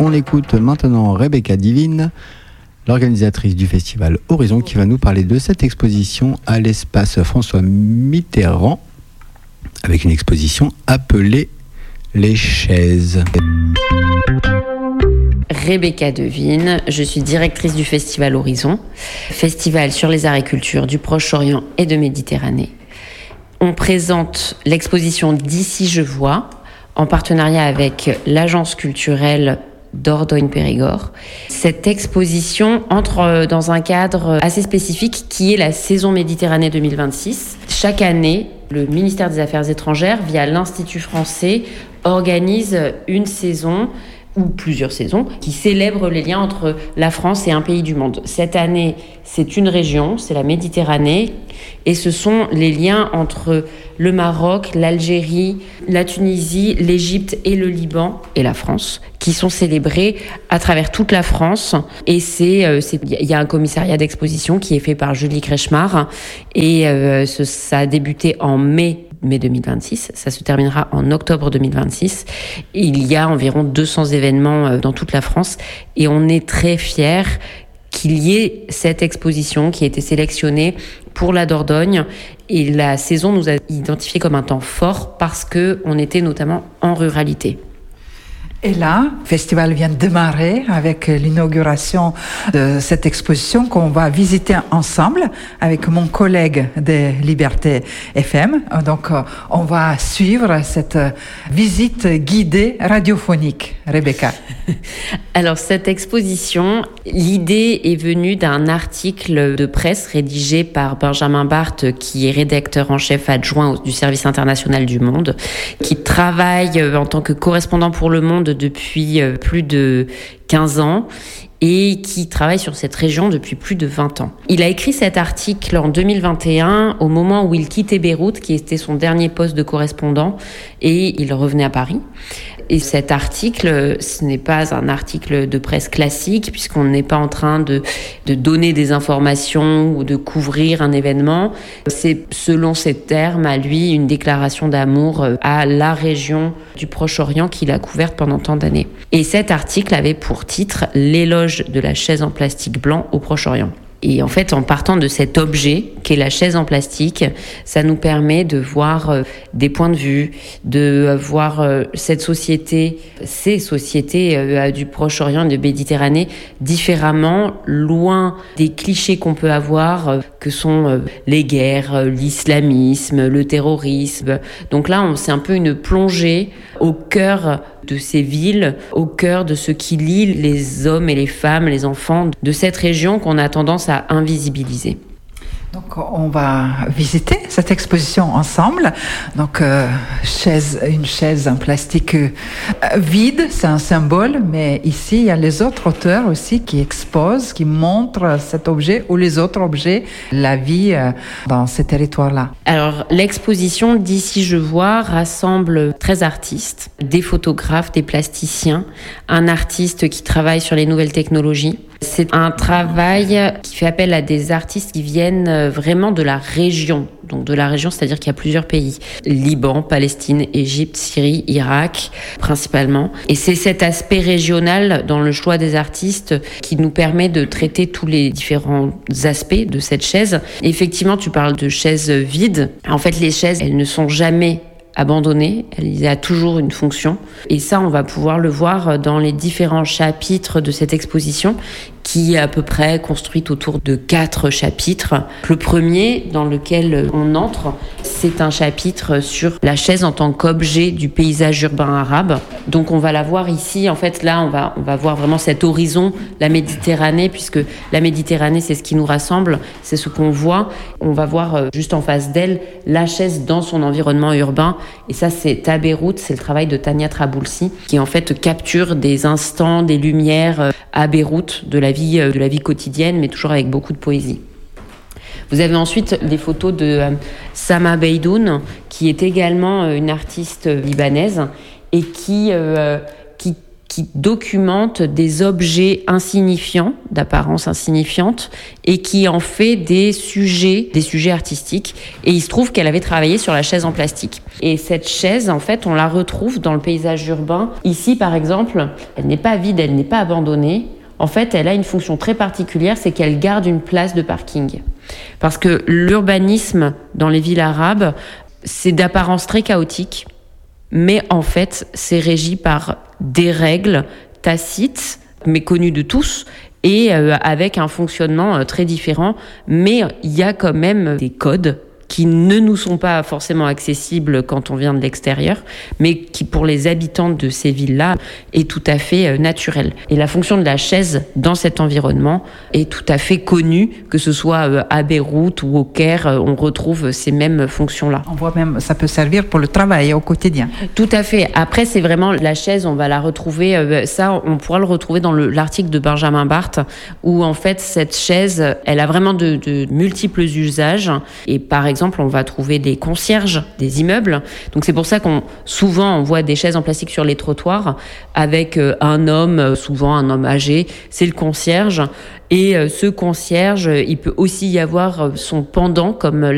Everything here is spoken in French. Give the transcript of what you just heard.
On écoute maintenant Rebecca Divine, l'organisatrice du festival Horizon, qui va nous parler de cette exposition à l'espace François Mitterrand, avec une exposition appelée Les Chaises. Rebecca Divine, je suis directrice du festival Horizon, festival sur les arts et cultures du Proche-Orient et de Méditerranée. On présente l'exposition D'ici je vois, en partenariat avec l'agence culturelle Dordogne-Périgord. Cette exposition entre dans un cadre assez spécifique qui est la saison Méditerranée 2026. Chaque année, le ministère des Affaires étrangères, via l'Institut français, organise une saison ou plusieurs saisons, qui célèbrent les liens entre la France et un pays du monde. Cette année, c'est une région, c'est la Méditerranée, et ce sont les liens entre le Maroc, l'Algérie, la Tunisie, l'Égypte et le Liban, et la France, qui sont célébrés à travers toute la France. Et il y a un commissariat d'exposition qui est fait par Julie Kretschmar, et ça a débuté en mai 2026, ça se terminera en octobre 2026. Il y a environ 200 événements dans toute la France et on est très fiers qu'il y ait cette exposition qui a été sélectionnée pour la Dordogne, et la saison nous a identifié comme un temps fort parce qu'on était notamment en ruralité. Et là, le festival vient de démarrer avec l'inauguration de cette exposition qu'on va visiter ensemble avec mon collègue de Liberté FM. Donc, on va suivre cette visite guidée radiophonique. Rebecca. Alors, cette exposition, l'idée est venue d'un article de presse rédigé par Benjamin Barthes, qui est rédacteur en chef adjoint du service international du Monde, qui travaille en tant que correspondant pour Le Monde depuis plus de 15 ans et qui travaille sur cette région depuis plus de 20 ans. Il a écrit cet article en 2021 au moment où il quittait Beyrouth, qui était son dernier poste de correspondant, et il revenait à Paris. Et cet article, ce n'est pas un article de presse classique, puisqu'on n'est pas en train de donner des informations ou de couvrir un événement. C'est, selon ses termes, à lui, une déclaration d'amour à la région du Proche-Orient qu'il a couverte pendant tant d'années. Et cet article avait pour titre « L'éloge de la chaise en plastique blanc au Proche-Orient ». Et en fait, en partant de cet objet qu'est la chaise en plastique, ça nous permet de voir des points de vue, de voir ces sociétés du Proche-Orient et de Méditerranée différemment, loin des clichés qu'on peut avoir, que sont les guerres, l'islamisme, le terrorisme. Donc là, c'est un peu une plongée au cœur de ces villes, au cœur de ce qui lie les hommes et les femmes, les enfants de cette région qu'on a tendance à invisibiliser. Donc, on va visiter cette exposition ensemble. Donc, une chaise en plastique vide, c'est un symbole, mais ici, il y a les autres auteurs aussi qui exposent, qui montrent cet objet ou les autres objets, la vie dans ces territoires-là. Alors, l'exposition D'ici je vois rassemble 13 artistes, des photographes, des plasticiens, un artiste qui travaille sur les nouvelles technologies. C'est un travail qui fait appel à des artistes qui viennent vraiment de la région. Donc de la région, c'est-à-dire qu'il y a plusieurs pays. Liban, Palestine, Égypte, Syrie, Irak, principalement. Et c'est cet aspect régional dans le choix des artistes qui nous permet de traiter tous les différents aspects de cette chaise. Et effectivement, tu parles de chaises vides. En fait, les chaises, elles ne sont jamais abandonnée, elle a toujours une fonction. Et ça, on va pouvoir le voir dans les différents chapitres de cette exposition, qui est à peu près construite autour de 4 chapitres. Le premier, dans lequel on entre, c'est un chapitre sur la chaise en tant qu'objet du paysage urbain arabe. Donc on va la voir ici. En fait, là, on va voir vraiment cet horizon, la Méditerranée, puisque la Méditerranée, c'est ce qui nous rassemble, c'est ce qu'on voit. On va voir juste en face d'elle la chaise dans son environnement urbain. Et ça, c'est à Beyrouth, c'est le travail de Tania Traboulsi, qui en fait capture des instants, des lumières à Beyrouth de la vie quotidienne, mais toujours avec beaucoup de poésie. Vous avez ensuite des photos de Sama Beydoun, qui est également une artiste libanaise et qui qui documente des objets insignifiants, d'apparence insignifiante, et qui en fait des sujets artistiques. Et il se trouve qu'elle avait travaillé sur la chaise en plastique. Et cette chaise, en fait, on la retrouve dans le paysage urbain. Ici, par exemple, elle n'est pas vide, elle n'est pas abandonnée. En fait, elle a une fonction très particulière, c'est qu'elle garde une place de parking. Parce que l'urbanisme dans les villes arabes, c'est d'apparence très chaotique, mais en fait, c'est régi par des règles tacites, mais connues de tous, et avec un fonctionnement très différent. Mais il y a quand même des codes qui ne nous sont pas forcément accessibles quand on vient de l'extérieur, mais qui, pour les habitants de ces villes-là, est tout à fait naturelle. Et la fonction de la chaise dans cet environnement est tout à fait connue, que ce soit à Beyrouth ou au Caire, on retrouve ces mêmes fonctions-là. On voit même, ça peut servir pour le travail au quotidien. Tout à fait. Après, c'est vraiment la chaise, on va la retrouver, ça, on pourra le retrouver dans l'article de Benjamin Barthes, où en fait, cette chaise, elle a vraiment de multiples usages. Et par exemple, on va trouver des concierges des immeubles. Donc c'est pour ça souvent on voit des chaises en plastique sur les trottoirs avec un homme, souvent un homme âgé, c'est le concierge. Et ce concierge, il peut aussi y avoir son pendant comme